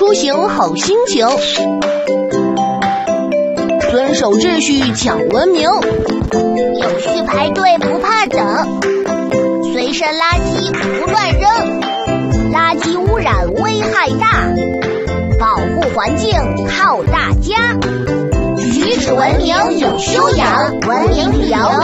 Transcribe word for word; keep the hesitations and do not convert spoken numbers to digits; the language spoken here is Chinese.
出行好心情，遵守秩序讲文明， 有序排队不怕等，随身垃圾不乱扔，垃圾污染危害大，保护环境靠大家。举止文明有修养，文明旅游